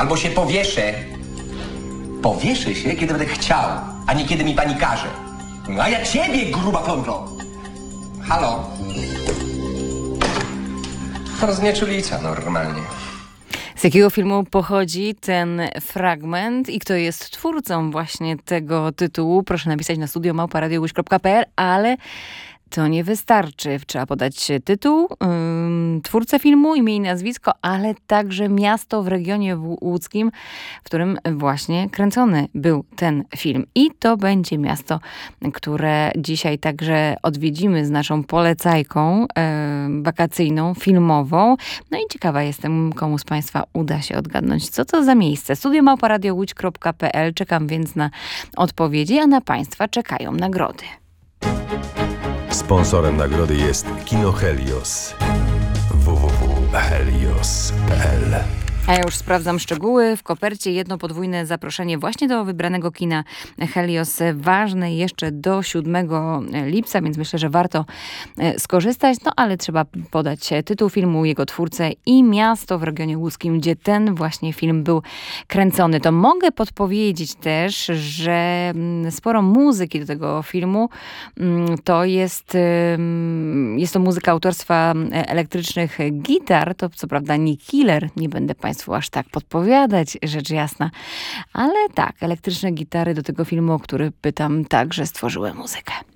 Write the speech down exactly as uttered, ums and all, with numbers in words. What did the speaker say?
Albo się powieszę. Powieszę się, kiedy będę chciał, a nie kiedy mi pani każe. A ja ciebie, gruba plądro. Halo? Roznieczulica normalnie. Z jakiego filmu pochodzi ten fragment i kto jest twórcą właśnie tego tytułu? Proszę napisać na studio małpa radio łyś kropka p l, ale to nie wystarczy. Trzeba podać tytuł, ym, twórcę filmu, imię i nazwisko, ale także miasto w regionie łódzkim, w którym właśnie kręcony był ten film. I to będzie miasto, które dzisiaj także odwiedzimy z naszą polecajką yy, wakacyjną, filmową. No i ciekawa jestem, komu z Państwa uda się odgadnąć, co to za miejsce. studio małpa radio łyś kropka p l. Czekam więc na odpowiedzi, a na Państwa czekają nagrody. Sponsorem nagrody jest Kino Helios. w w w kropka helios kropka p l. A ja już sprawdzam szczegóły. W kopercie jedno podwójne zaproszenie właśnie do wybranego kina Helios. Ważne jeszcze do siódmego lipca, więc myślę, że warto skorzystać. No ale trzeba podać tytuł filmu, jego twórcę i miasto w regionie łódzkim, gdzie ten właśnie film był kręcony. To mogę podpowiedzieć też, że sporo muzyki do tego filmu to jest, jest to muzyka autorstwa Elektrycznych Gitar. To co prawda nie Killer, nie będę Państwu aż tak podpowiadać, rzecz jasna. Ale tak, Elektryczne Gitary do tego filmu, o który pytam, także stworzyły muzykę.